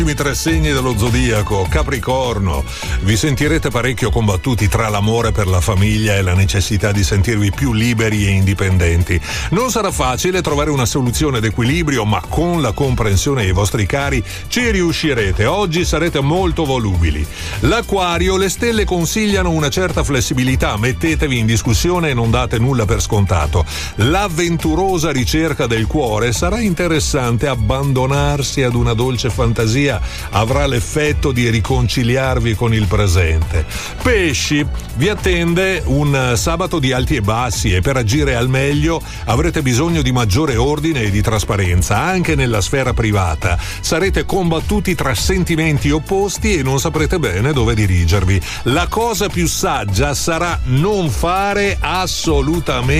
I tre segni dello zodiaco. Capricorno, vi sentirete parecchio combattuti tra l'amore per la famiglia e la necessità di sentirvi più liberi e indipendenti. Non sarà facile trovare una soluzione d'equilibrio, ma con la comprensione dei vostri cari ci riuscirete. Oggi sarete molto volubili. L'Acquario, le stelle consigliano una certa flessibilità, mettetevi in discussione e non date nulla per scontato. L'avventurosa ricerca del cuore, sarà interessante abbandonarsi ad una dolce fantasia, avrà l'effetto di riconciliarvi con il presente. Pesci, vi attende un sabato di alti e bassi e per agire al meglio avrete bisogno di maggiore ordine e di trasparenza anche nella sfera privata. Sarete combattuti tra sentimenti opposti e non saprete bene dove dirigervi. La cosa più saggia sarà non fare assolutamente